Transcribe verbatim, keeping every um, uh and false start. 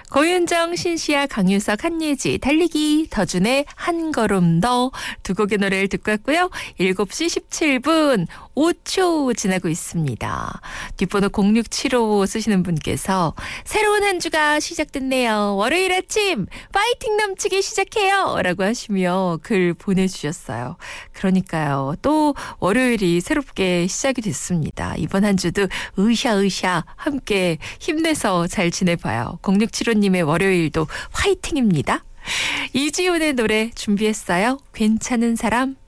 고윤정, 신시아, 강유석, 한예지, 달리기, 더준의 한 걸음 더 두 곡의 노래를 듣고 왔고요. 일곱 시 십칠 분 오 초 지나고 있습니다. 뒷번호 공육칠오 쓰시는 분께서 새로운 한 주가 시작됐네요. 월요일 아침 파이팅 넘치게 시작해요 라고 하시며 글 보내주셨어요. 그러니까요. 또 월요일이 새롭게 시작이 됐습니다. 이번 한 주도 으쌰으쌰 함께 힘내서 잘 지내봐요. 공육칠오님의 월요일도 화이팅입니다. 이지훈의 노래 준비했어요. 괜찮은 사람.